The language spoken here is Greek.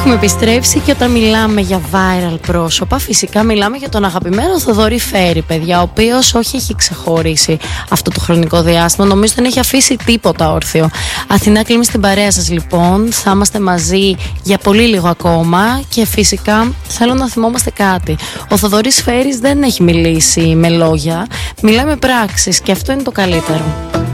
Έχουμε επιστρέψει και όταν μιλάμε για viral πρόσωπα, φυσικά μιλάμε για τον αγαπημένο Θοδωρή Φέρη, παιδιά, ο οποίος όχι έχει ξεχωρίσει αυτό το χρονικό διάστημα, νομίζω δεν έχει αφήσει τίποτα όρθιο. Αθηνά Κλίμη στην παρέα σας λοιπόν, θα είμαστε μαζί για πολύ λίγο ακόμα και φυσικά θέλω να θυμόμαστε κάτι. Ο Θοδωρής Φέρης δεν έχει μιλήσει με λόγια, μιλάει με πράξεις και αυτό είναι το καλύτερο.